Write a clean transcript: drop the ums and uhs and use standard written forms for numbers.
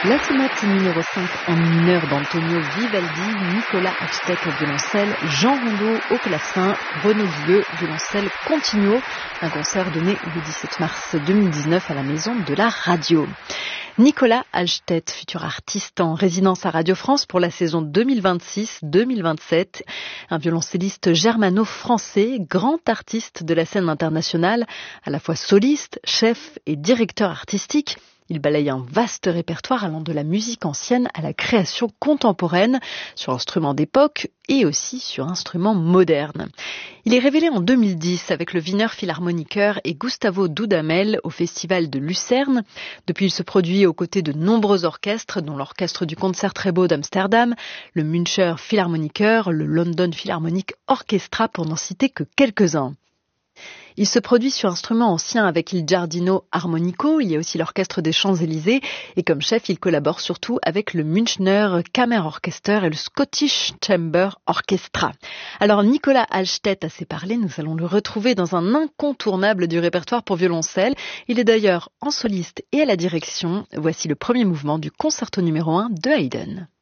La sonate numéro 5 en mineur d'Antonio Vivaldi, Nicolas Halstedt au violoncelle, Jean Rondeau au clavecin, Renaud Guilleux, violoncelle continuo, un concert donné le 17 mars 2019 à la Maison de la Radio. Nicolas Halstedt, futur artiste en résidence à Radio France pour la saison 2026-2027, un violoncelliste germano-français, grand artiste de la scène internationale, à la fois soliste, chef et directeur artistique. Il balaye un vaste répertoire allant de la musique ancienne à la création contemporaine, sur instruments d'époque et aussi sur instruments modernes. Il est révélé en 2010 avec le Wiener Philharmoniker et Gustavo Dudamel au Festival de Lucerne. Depuis, il se produit aux côtés de nombreux orchestres, dont l'Orchestre du Concertgebouw d'Amsterdam, le Müncher Philharmoniker, le London Philharmonic Orchestra, pour n'en citer que quelques-uns. Il se produit sur instruments anciens avec il Giardino Armonico, il y a aussi l'Orchestre des Champs-Élysées et comme chef, il collabore surtout avec le Münchner Kammerorchester et le Scottish Chamber Orchestra. Alors Nicolas Halstedt a assez parlé, nous allons le retrouver dans un incontournable du répertoire pour violoncelle. Il est d'ailleurs en soliste et à la direction. Voici le premier mouvement du concerto numéro 1 de Haydn.